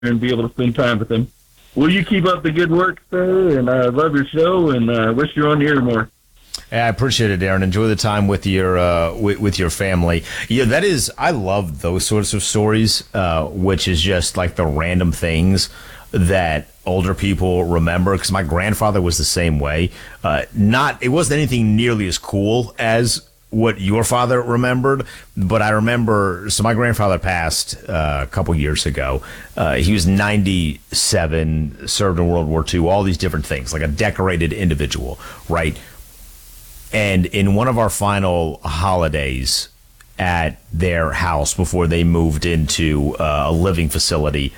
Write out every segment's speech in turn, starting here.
and be able to spend time with him. Will you keep up the good work, sir? And I love your show, and wish you were on the air more. Yeah, I appreciate it, Darren. Enjoy the time with your family. Yeah, that is, I love those sorts of stories, which is just like the random things that older people remember. Because my grandfather was the same way. It wasn't anything nearly as cool as what your father remembered, but I remember. So my grandfather passed a couple years ago. He was 97, served in World War II, all these different things, like a decorated individual, right? And in one of our final holidays at their house before they moved into a living facility,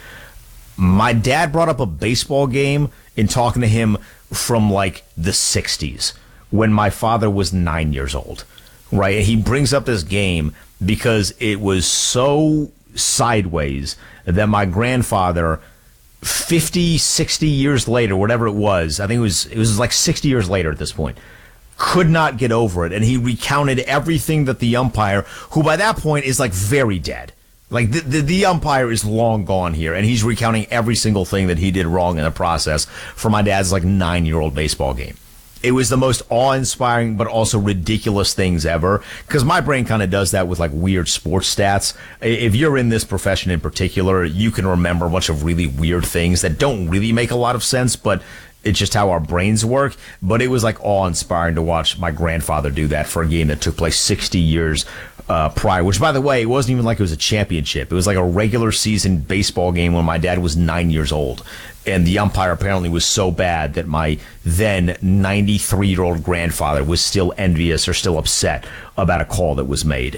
my dad brought up a baseball game in talking to him from like the 60s when my father was 9 years old. Right, and he brings up this game because it was so sideways that my grandfather, 50, 60 years later, whatever it was, I think it was like 60 years later at this point, could not get over it. And he recounted everything that the umpire, who by that point is like very dead, like the umpire is long gone here, and he's recounting every single thing that he did wrong in the process for my dad's like 9-year-old baseball game. It was the most awe-inspiring but also ridiculous things ever, because my brain kind of does that with like weird sports stats. If you're in this profession in particular, you can remember a bunch of really weird things that don't really make a lot of sense, but it's just how our brains work. But it was like awe-inspiring to watch my grandfather do that for a game that took place 60 years prior, which, by the way, it wasn't even like it was a championship. It was like a regular season baseball game when my dad was 9 years old. And the umpire apparently was so bad that my then 93-year-old grandfather was still envious or still upset about a call that was made.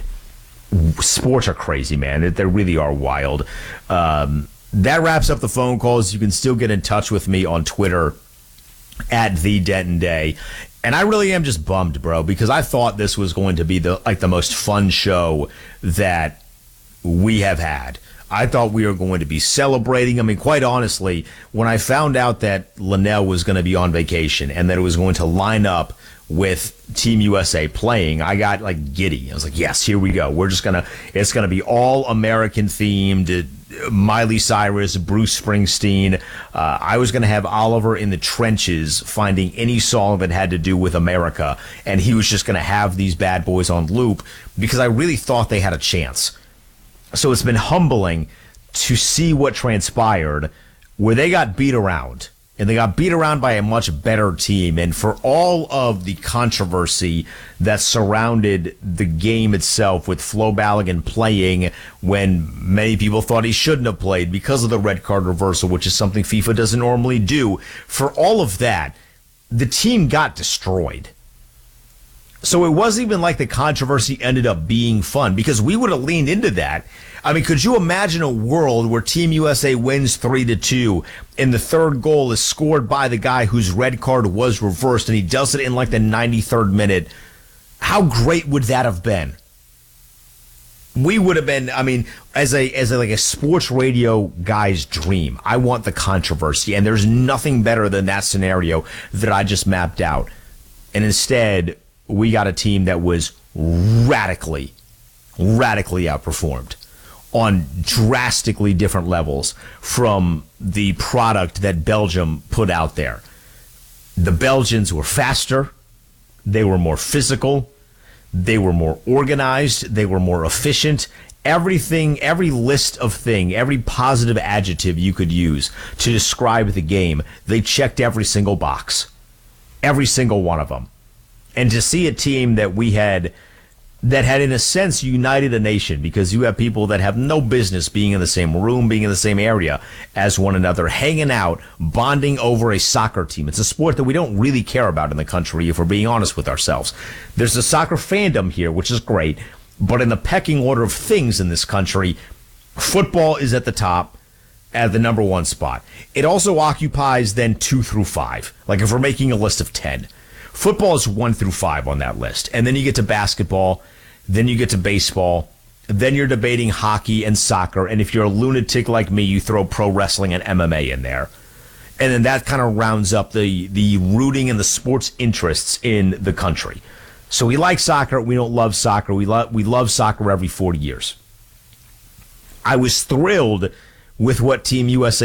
Sports are crazy, man. They really are wild. That wraps up the phone calls. You can still get in touch with me on Twitter at The Denton Day. And I really am just bummed, bro, because I thought this was going to be the most fun show that we have had. I thought we were going to be celebrating. I mean, quite honestly, when I found out that Linnell was going to be on vacation and that it was going to line up with Team USA playing, I got like giddy. I was like, yes, here we go. It's going to be all American themed. Miley Cyrus, Bruce Springsteen. I was going to have Oliver in the trenches finding any song that had to do with America, and he was just going to have these bad boys on loop because I really thought they had a chance. So it's been humbling to see what transpired where they got beat around. And they got beat around by a much better team. And for all of the controversy that surrounded the game itself with Flo Balogun playing when many people thought he shouldn't have played because of the red card reversal, which is something FIFA doesn't normally do, for all of that, the team got destroyed. So it wasn't even like the controversy ended up being fun because we would have leaned into that. I mean, could you imagine a world where Team USA wins 3-2 and the third goal is scored by the guy whose red card was reversed and he does it in like the 93rd minute? How great would that have been? We would have been, I mean, as a sports radio guy's dream. I want the controversy, and there's nothing better than that scenario that I just mapped out. And instead, we got a team that was radically outperformed on drastically different levels from the product that Belgium put out there. The Belgians were faster, they were more physical, they were more organized, they were more efficient. Everything, every list of thing, every positive adjective you could use to describe the game, they checked every single box. Every single one of them. And to see a team that had in a sense united a nation, because you have people that have no business being in the same room, being in the same area as one another, hanging out, bonding over a soccer team. It's a sport that we don't really care about in the country, if we're being honest with ourselves. There's a soccer fandom here, which is great, but in the pecking order of things in this country, football is at the top, at the number one spot. It also occupies then 2 through 5. Like if we're making a list of 10. Football is 1 through 5 on that list. And then you get to basketball, then you get to baseball, then you're debating hockey and soccer, and if you're a lunatic like me, you throw pro wrestling and MMA in there. And then that kind of rounds up the rooting and the sports interests in the country. So we like soccer, we don't love soccer, we love soccer every 40 years. I was thrilled with what Team USA